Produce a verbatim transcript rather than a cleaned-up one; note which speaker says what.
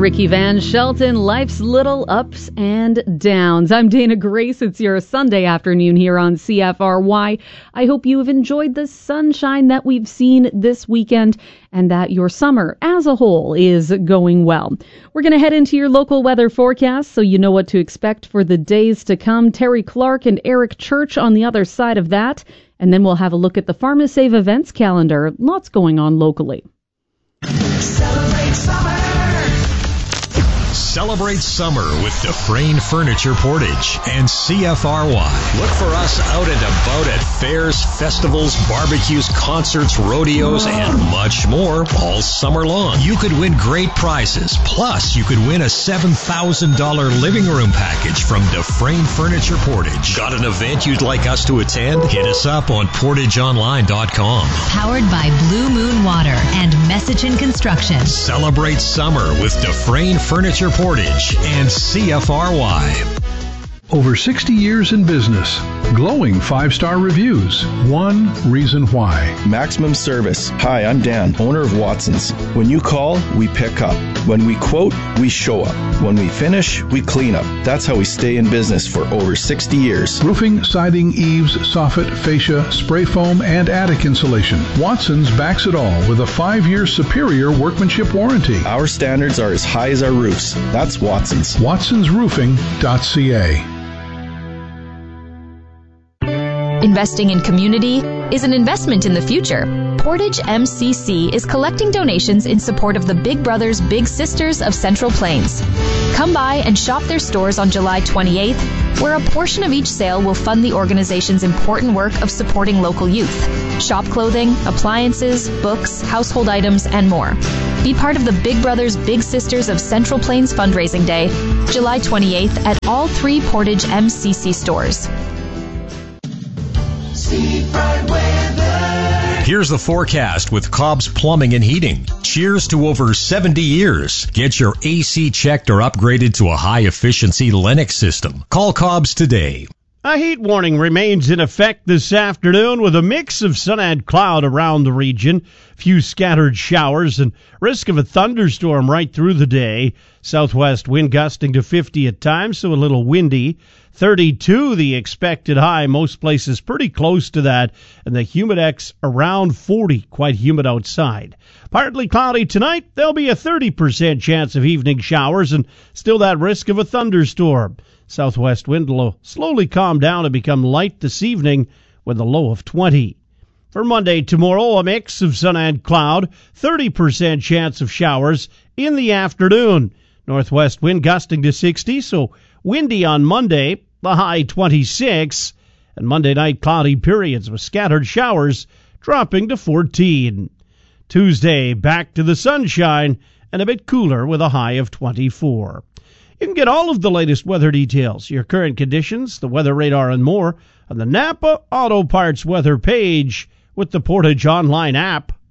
Speaker 1: Ricky Van Shelton, Life's Little Ups and Downs. I'm Dana Grace. It's your Sunday afternoon here on C F R Y. I hope you have enjoyed the sunshine that we've seen this weekend and that your summer as a whole is going well. We're going to head into your local weather forecast so you know what to expect for the days to come. Terry Clark and Eric Church on the other side of that. And then we'll have a look at the PharmaSave events calendar. Lots going on locally.
Speaker 2: Celebrate summer.
Speaker 3: Celebrate summer with Dufresne Furniture Portage and C F R Y. Look for us out and about at fairs, festivals, barbecues, concerts, rodeos, and much more all summer long. You could win great prizes. Plus, you could win a seven thousand dollars living room package from Dufresne Furniture Portage. Got an event you'd like us to attend? Hit us up on portage online dot com.
Speaker 4: Powered by Blue Moon Water and Messichin Construction.
Speaker 3: Celebrate summer with Dufresne Furniture Portage and C F R Y.
Speaker 5: Over sixty years in business, glowing five-star reviews. One reason why.
Speaker 6: Maximum service. Hi, I'm Dan, owner of Watson's. When you call, we pick up. When we quote, we show up. When we finish, we clean up. That's how we stay in business for over sixty years.
Speaker 5: Roofing, siding, eaves, soffit, fascia, spray foam, and attic insulation. Watson's backs it all with a five-year superior workmanship warranty.
Speaker 6: Our standards are as high as our roofs. That's Watson's.
Speaker 5: watsons roofing dot c a.
Speaker 7: Investing in community is an investment in the future. Portage M C C is collecting donations in support of the Big Brothers Big Sisters of Central Plains. Come by and shop their stores on July twenty-eighth, where a portion of each sale will fund the organization's important work of supporting local youth. Shop clothing, appliances, books, household items, and more. Be part of the Big Brothers Big Sisters of Central Plains fundraising day, July twenty-eighth at all three Portage M C C stores.
Speaker 3: Here's the forecast with Cobb's Plumbing and Heating. Cheers to over seventy years. Get your A C checked or upgraded to a high-efficiency Lennox system. Call Cobb's today.
Speaker 8: A heat warning remains in effect this afternoon with a mix of sun and cloud around the region, few scattered showers, and risk of a thunderstorm right through the day. Southwest wind gusting to fifty at times, so a little windy. thirty-two the expected high, most places pretty close to that, and the humidex around forty, quite humid outside. Partly cloudy tonight, there'll be a thirty percent chance of evening showers and still that risk of a thunderstorm. Southwest wind will slowly calm down and become light this evening with a low of twenty. For Monday, tomorrow, a mix of sun and cloud, thirty percent chance of showers in the afternoon. Northwest wind gusting to sixty, so windy on Monday, the high twenty-six. And Monday night cloudy periods with scattered showers dropping to fourteen. Tuesday, back to the sunshine and a bit cooler with a high of twenty-four. You can get all of the latest weather details, your current conditions, the weather radar, and more on the Napa Auto Parts weather page with the Portage Online app.